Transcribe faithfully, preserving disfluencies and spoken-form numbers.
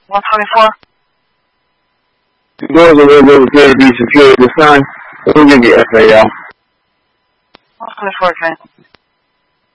one twenty-four. The doors are going to be secured this time. We'll give you F A L. one twenty-four, okay.